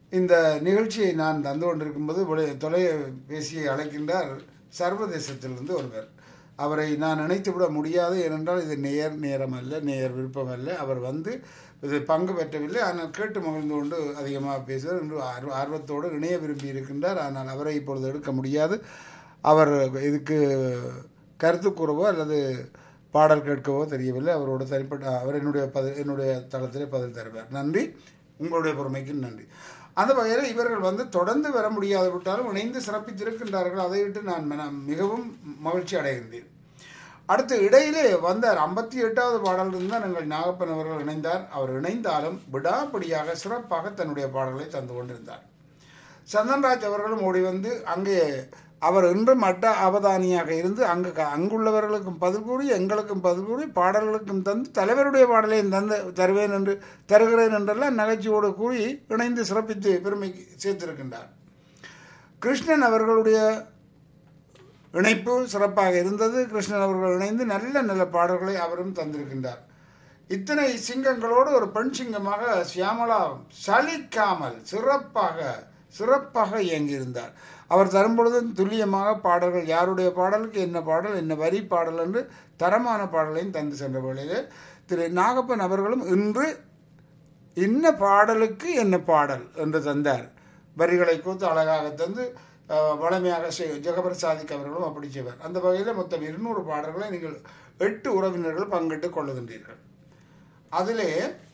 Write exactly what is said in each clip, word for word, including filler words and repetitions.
இந்த நிகழ்ச்சியை நான் தந்து கொண்டிருக்கும்போது விளை- தொலைபேசியை அழைக்கின்றார் சர்வதேசத்திலிருந்து ஒருவர். அவரை நான் நினைத்துவிட முடியாது, ஏனென்றால் இது நேர் நேரம் அல்ல, நேர் விருப்பம் அல்ல. அவர் வந்து இது பங்கு பெற்றவில்லை, ஆனால் கேட்டு மகிழ்ந்து கொண்டு அதிகமாக பேசுவார் என்று ஆர்வ ஆர்வத்தோடு இணைய விரும்பி இருக்கின்றார். ஆனால் அவரை இப்பொழுது எடுக்க முடியாது. அவர் இதுக்கு கருத்து கூறவோ அல்லது பாடல் கேட்கவோ தெரியவில்லை. அவரோட தனிப்பட்ட அவர் என்னுடைய பதில் என்னுடைய தளத்திலே பதில் தருவார். நன்றி, உங்களுடைய பொறுமைக்கு நன்றி. அந்த வகையில் இவர்கள் வந்து தொடர்ந்து வர முடியாது விட்டாலும் இணைந்து சிறப்பித்திருக்கின்றார்கள். அதை விட்டு நான் மன- மிகவும் மகிழ்ச்சி அடைகின்றேன். அடுத்து இடையிலே வந்தார் ஐம்பத்தி எட்டாவது பாடலிருந்து தான் எங்கள் நாகப்பன் அவர்கள் இணைந்தார். அவர் இணைந்தாலும் விடாப்பிடியாக சிறப்பாக தன்னுடைய பாடல்களை தந்து கொண்டிருந்தார். சந்தன்ராஜ் அவர்களும் ஓடி வந்து அங்கே அவர் இன்றும் அட்ட அவதானியாக இருந்து அங்கு க- அங்குள்ளவர்களுக்கும் பதில் கூறி எங்களுக்கும் பதில் கூறி பாடல்களுக்கும் தந்து தலைவருடைய பாடலையும் தந்து தருவேன் என்று தருகிறேன் என்றெல்லாம் நகைச்சுவோடு கூறி இணைந்து சிறப்பித்து பெருமை சேர்த்திருக்கின்றார். கிருஷ்ணன் அவர்களுடைய இணைப்பு சிறப்பாக இருந்தது. கிருஷ்ணன் அவர்கள் இணைந்து நல்ல நல்ல பாடல்களை அவரும் தந்திருக்கின்றார். இத்தனை சிங்கங்களோடு ஒரு பெண் சிங்கமாக சியாமளா சலிக்காமல் சிறப்பாக சிறப்பாக இயங்கியிருந்தார். அவர் தரும்பொழுது துல்லியமாக பாடல்கள், யாருடைய பாடலுக்கு என்ன பாடல், என்ன வரி பாடல் என்று தரமான பாடலையும் தந்து சென்ற வேளையில் திரு நாகப்பன் அவர்களும் இன்று இன்ன பாடலுக்கு என்ன பாடல் என்று தந்தார். வரிகளை கோத்து அழகாக தந்து அஹ், வளமையாக செய்- ஜெகபர் சாதிக் அவர்களும் அப்படி செய்வார். அந்த வகையில் மொத்தம் இருநூறு பாடல்களை நீங்கள் எட்டு உறவினர்கள் பங்கிட்டுக் கொள்ளுகின்றீர்கள். அதிலே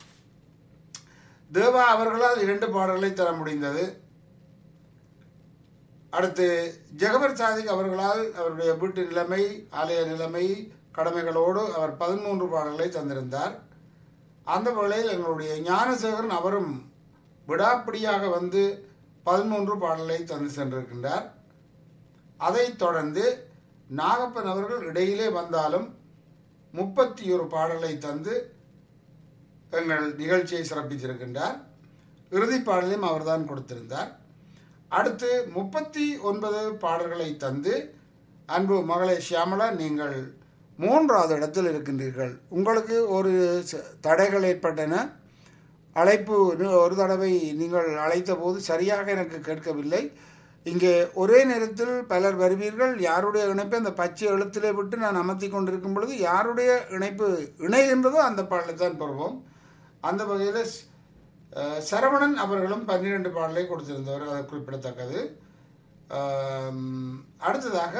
தேவா அவர்களால் இரண்டு பாடல்களை தர முடிந்தது. அடுத்து ஜெகபர் சாதிக் அவர்களால் அவருடைய வீட்டு நிலைமை, ஆலய நிலைமை, கடமைகளோடு அவர் பதிமூன்று பாடல்களை தந்திருந்தார். அந்த வேளையில் எங்களுடைய ஞானசேகரன் அவரும் விடாப்பிடியாக வந்து பதிமூன்று பாடலை தந்து சென்றிருக்கின்றார். அதைத் தொடர்ந்து நாகப்பன் அவர்கள் இடையிலே வந்தாலும் முப்பத்தி ஒரு பாடலை தந்து எங்கள் நிகழ்ச்சியை சிறப்பித்திருக்கின்றார். இறுதிப் பாடலையும் அவர்தான் கொடுத்திருந்தார். அடுத்து முப்பத்தி ஒன்பது பாடல்களை தந்து அன்பு மகளே ஷியாமளா, நீங்கள் மூன்றாவது இடத்தில் இருக்கின்றீர்கள். உங்களுக்கு ஒரு ச- தடைகள் ஏற்பட்டன. அழைப்பு நி- ஒரு தடவை நீங்கள் அழைத்த போது சரியாக எனக்கு கேட்கவில்லை. இங்கே ஒரே நேரத்தில் பலர் வருவீர்கள். யாருடைய இணைப்பை அந்த பச்சை எழுத்திலே விட்டு நான் அமர்த்தி கொண்டிருக்கும் பொழுது யாருடைய இணைப்பு இணைகின்றதோ அந்த பாடலை தான் பெறுவோம். அந்த வகையில் ஸ்- அஹ், சரவணன் அவர்களும் பன்னிரண்டு பாடலை கொடுத்திருந்தவர், அது குறிப்பிடத்தக்கது. ஆம், அடுத்ததாக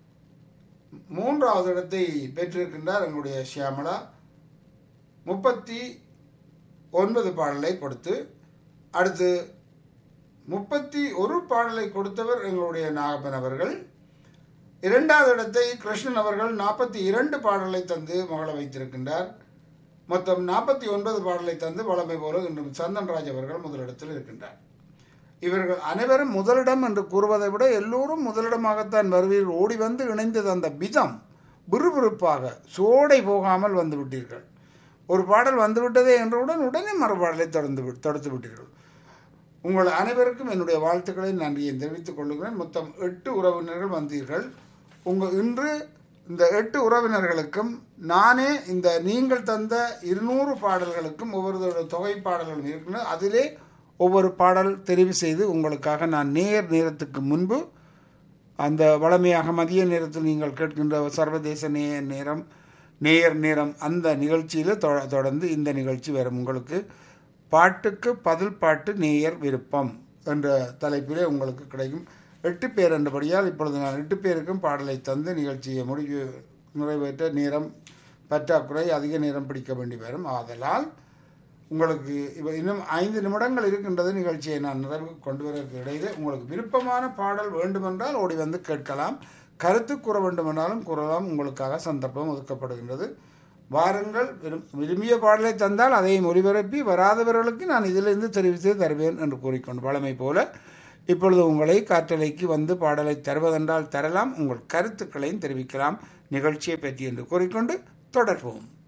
மூன்றாவது இடத்தை பெற்றிருக்கின்றார் எங்களுடைய ஷியாமளா, முப்பத்தி ஒன்பது பாடலை கொடுத்து. அடுத்து முப்பத்தி ஒரு பாடலை கொடுத்தவர் எங்களுடைய நாகப்பன் அவர்கள். இரண்டாவது இடத்தை கிருஷ்ணன் அவர்கள் நாற்பத்தி இரண்டு பாடலை தந்து மகள வைத்திருக்கின்றார். மொத்தம் நாற்பத்தி ஒன்பது பாடலை தந்து வளமை போல இன்றும் சந்தன்ராஜ் அவர்கள் முதலிடத்தில் இருக்கின்றார். இவர்கள் அனைவரும் முதலிடம் என்று கூறுவதை விட எல்லோரும் முதலிடமாகத்தான் வருவீர்கள். ஓடி வந்து இணைந்தது அந்த விதம் விறுவிறுப்பாக சோடை போகாமல் வந்து விட்டீர்கள். ஒரு பாடல் வந்துவிட்டதே என்றவுடன் உடனே மறுபாடலை தொடர்ந்து விட்- தொடுத்து விட்டீர்கள். உங்கள் அனைவருக்கும் என்னுடைய வாழ்த்துக்களை நன்றியை தெரிவித்துக் கொள்ளுகிறேன். மொத்தம் எட்டு உறவினர்கள் வந்தீர்கள். உங்கள் இன்று இந்த எட்டு உறவினர்களுக்கும் நானே இந்த நீங்கள் தந்த இருநூறு பாடல்களுக்கும் ஒவ்வொரு தொகை பாடல்களும் இருக்கின்றன. அதிலே ஒவ்வொரு பாடல் தெரிவு செய்து உங்களுக்காக நான் நேர் நேரத்துக்கு முன்பு அந்த வளமையாக மதிய நேரத்தில் நீங்கள் கேட்கின்ற சர்வதேச நேய நேரம் நேயர் நேரம் அந்த நிகழ்ச்சியில் தொ தொடர்ந்து இந்த நிகழ்ச்சி வரும். உங்களுக்கு பாட்டுக்கு பதில் பாட்டு நேயர் விருப்பம் என்ற தலைப்பிலே உங்களுக்கு கிடைக்கும். எட்டு பேர் என்றபடியால் இப்பொழுது நான் எட்டு பேருக்கும் பாடலை தந்து நிகழ்ச்சியை முடிவு நிறைவேற்ற நேரம் பற்றாக்குறை, அதிக நேரம் பிடிக்க வேண்டி வரும். ஆதலால் உங்களுக்கு இப்போ இன்னும் ஐந்து நிமிடங்கள் இருக்கின்றது. நிகழ்ச்சியை நான் நிறைவு கொண்டு வருவதற்கு இடையிலே உங்களுக்கு விருப்பமான பாடல் வேண்டுமென்றால் ஓடி வந்து கேட்கலாம். கருத்து கூற வேண்டுமென்றாலும் கூறலாம். உங்களுக்காக சந்தர்ப்பம் ஒதுக்கப்படுகின்றது. வாருங்கள். விரும் விரும்பிய பாடலை தந்தால் அதை ஒளிபரப்பி வராதவர்களுக்கு நான் இதிலிருந்து தெரிவித்து தருவேன் என்று கூறிக்கொண்டு வழமை போல இப்பொழுது உங்களை காற்றலைக்கு வந்து பாடலை தருவதென்றால் தரலாம். உங்கள் கருத்துக்களையும் தெரிவிக்கலாம் நிகழ்ச்சியை பற்றி என்று கூறிக்கொண்டு தொடர்போம்.